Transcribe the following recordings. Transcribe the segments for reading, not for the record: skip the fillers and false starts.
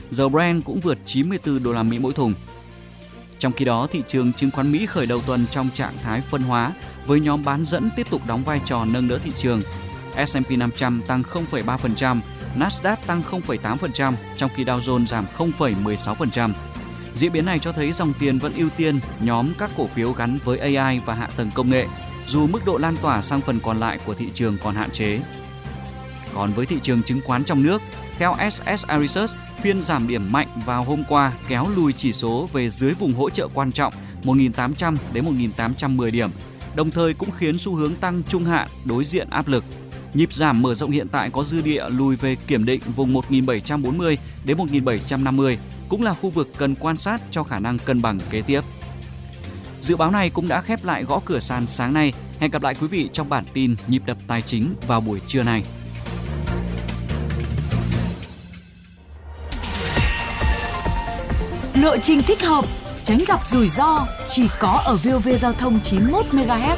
Dầu Brent cũng vượt 94 đô la Mỹ mỗi thùng. Trong khi đó, thị trường chứng khoán Mỹ khởi đầu tuần trong trạng thái phân hóa với nhóm bán dẫn tiếp tục đóng vai trò nâng đỡ thị trường. S&P 500 tăng 0,3%, Nasdaq tăng 0,8%, trong khi Dow Jones giảm 0,16%. Diễn biến này cho thấy dòng tiền vẫn ưu tiên nhóm các cổ phiếu gắn với AI và hạ tầng công nghệ, dù mức độ lan tỏa sang phần còn lại của thị trường còn hạn chế. Còn với thị trường chứng khoán trong nước, theo SSI Research, phiên giảm điểm mạnh vào hôm qua kéo lùi chỉ số về dưới vùng hỗ trợ quan trọng 1.800 đến 1.810 điểm, đồng thời cũng khiến xu hướng tăng trung hạn đối diện áp lực. Nhịp giảm mở rộng hiện tại có dư địa lùi về kiểm định vùng 1.740 đến 1.750, cũng là khu vực cần quan sát cho khả năng cân bằng kế tiếp. Dự báo này cũng đã khép lại gõ cửa sàn sáng nay. Hẹn gặp lại quý vị trong bản tin nhịp đập tài chính vào buổi trưa này. Lộ trình thích hợp, tránh gặp rủi ro chỉ có ở VOV Giao thông 91 MHz.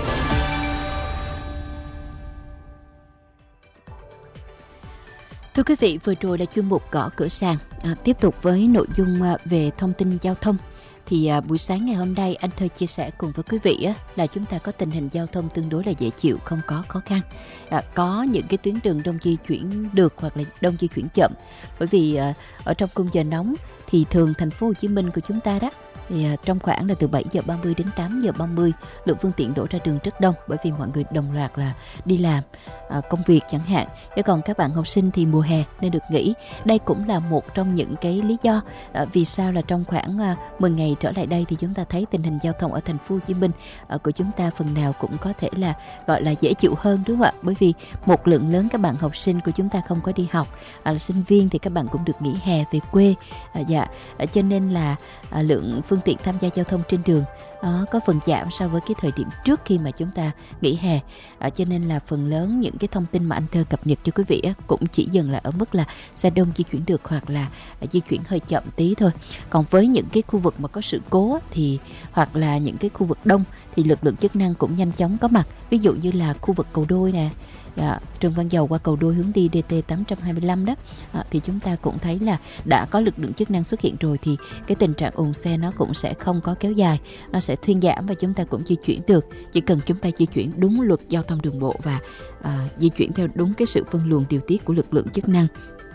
Thưa quý vị, vừa rồi là chuyên mục gõ cửa sàn. Tiếp tục với nội dung về thông tin giao thông. Thì buổi sáng ngày hôm nay anh Thơ chia sẻ cùng với quý vị là chúng ta có tình hình giao thông tương đối là dễ chịu, không có khó khăn. Có những cái tuyến đường đông di chuyển được hoặc là đông di chuyển chậm. Bởi vì ở trong khung giờ nóng thì thường thành phố Hồ Chí Minh của chúng ta đó thì trong khoảng là từ 7 giờ 30 đến 8 giờ 30 lượng phương tiện đổ ra đường rất đông, bởi vì mọi người đồng loạt là đi làm công việc chẳng hạn. Chứ còn các bạn học sinh thì mùa hè nên được nghỉ. Đây cũng là một trong những cái lý do vì sao là trong khoảng 10 ngày trở lại đây thì chúng ta thấy tình hình giao thông ở thành phố Hồ Chí Minh của chúng ta phần nào cũng có thể là gọi là dễ chịu hơn, đúng không ạ? Bởi vì một lượng lớn các bạn học sinh của chúng ta không có đi học, sinh viên thì các bạn cũng được nghỉ hè về quê, cho nên là lượng phương tiện tham gia giao thông trên đường nó có phần giảm so với cái thời điểm trước khi mà chúng ta nghỉ hè. Cho nên là phần lớn những cái thông tin mà anh Thơ cập nhật cho quý vị cũng chỉ dừng lại ở mức là xe đông di chuyển được hoặc là di chuyển hơi chậm tí thôi. Còn với những cái khu vực mà có sự cố thì hoặc là những cái khu vực đông thì lực lượng chức năng cũng nhanh chóng có mặt. Ví dụ như là khu vực Cầu Đôi nè, Trần Văn Dầu qua Cầu Đôi hướng đi DT 825 đó, thì chúng ta cũng thấy là đã có lực lượng chức năng xuất hiện rồi, thì cái tình trạng ùn xe nó cũng sẽ không có kéo dài, nó sẽ thuyên giảm và chúng ta cũng di chuyển được. Chỉ cần chúng ta di chuyển đúng luật giao thông đường bộ và di chuyển theo đúng cái sự phân luồng điều tiết của lực lượng chức năng.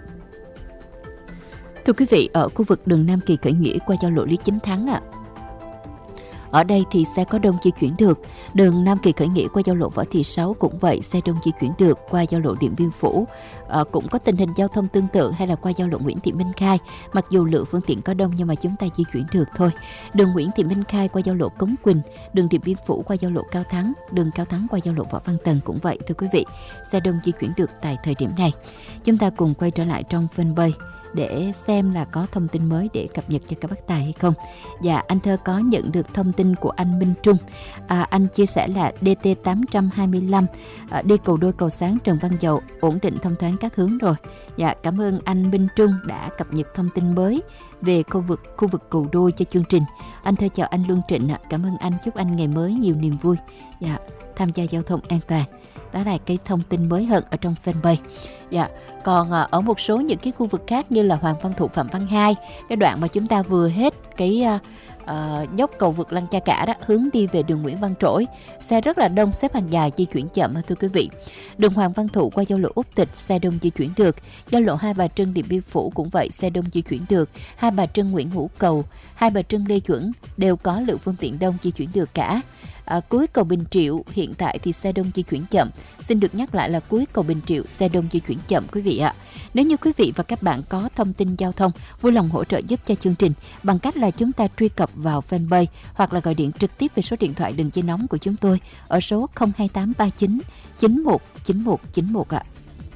Thưa quý vị, ở khu vực đường Nam Kỳ Khởi Nghĩa qua giao lộ Lý Chính Thắng ở đây thì xe có đông di chuyển được. Đường Nam Kỳ Khởi Nghĩa qua giao lộ Võ Thị Sáu cũng vậy, xe đông di chuyển được. Qua giao lộ Điện Biên Phủ cũng có tình hình giao thông tương tự, hay là qua giao lộ Nguyễn Thị Minh Khai, mặc dù lượng phương tiện có đông nhưng mà chúng ta di chuyển được thôi. Đường Nguyễn Thị Minh Khai qua giao lộ Cống Quỳnh, đường Điện Biên Phủ qua giao lộ Cao Thắng, đường Cao Thắng qua giao lộ Võ Văn Tần cũng vậy. Thưa quý vị, xe đông di chuyển được tại thời điểm này. Chúng ta cùng quay trở lại trong fanpage để xem là có thông tin mới để cập nhật cho các bác tài hay không. Dạ, anh Thơ có nhận được thông tin của anh Minh Trung. Anh chia sẻ là DT 825 đi Cầu Đôi Cầu Sáng Trần Văn Dầu ổn định thông thoáng các hướng rồi. Dạ, cảm ơn anh Minh Trung đã cập nhật thông tin mới về khu vực Cầu Đôi cho chương trình. Anh Thơ chào anh Luân Trịnh ạ. Cảm ơn anh, chúc anh ngày mới nhiều niềm vui. Dạ, tham gia giao thông an toàn. Đó là cái thông tin mới hơn ở trong fanpage. Dạ, còn ở một số những cái khu vực khác như là Hoàng Văn Thụ Phạm Văn Hai, cái đoạn mà chúng ta vừa hết cái dốc cầu vượt Lăng Cha Cả đó, hướng đi về đường Nguyễn Văn Trỗi, xe rất là đông, xếp hàng dài, di chuyển chậm thưa quý vị. Đường Hoàng Văn Thụ qua giao lộ Úc Tịch, xe đông di chuyển được. Giao lộ Hai Bà Trưng Điện Biên Phủ cũng vậy, xe đông di chuyển được. Hai Bà Trưng Nguyễn Hữu Cầu, Hai Bà Trưng Lê Duẩn đều có lượng phương tiện đông di chuyển được cả. Cuối cầu Bình Triệu hiện tại thì xe đông di chuyển chậm. Xin được nhắc lại là cuối cầu Bình Triệu xe đông di chuyển chậm quý vị ạ. Nếu như quý vị và các bạn có thông tin giao thông, vui lòng hỗ trợ giúp cho chương trình bằng cách là chúng ta truy cập vào fanpage hoặc là gọi điện trực tiếp về số điện thoại đường dây nóng của chúng tôi ở số 02839 919191 ạ.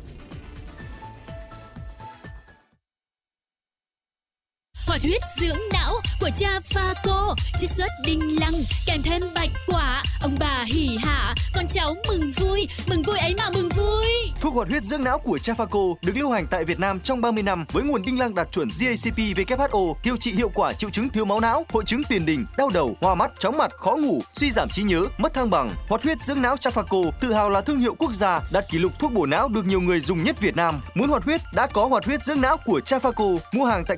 Hoạt huyết dưỡng não của cha Phaco, chiết xuất đinh lăng kèm thêm bạch quả, ông bà hỉ hả, con cháu mừng vui ấy mà mừng vui. Thuốc hoạt huyết dưỡng não của cha Phaco được lưu hành tại Việt Nam trong 30 năm với nguồn đinh lăng đạt chuẩn GACP WHO, điều trị hiệu quả triệu chứng thiếu máu não, hội chứng tiền đình, đau đầu, hoa mắt, chóng mặt, khó ngủ, suy giảm trí nhớ, mất thăng bằng. Hoạt huyết dưỡng não cha Phaco tự hào là thương hiệu quốc gia, đạt kỷ lục thuốc bổ não được nhiều người dùng nhất Việt Nam. Muốn hoạt huyết đã có hoạt huyết dưỡng não của cha Phaco. Mua hàng tại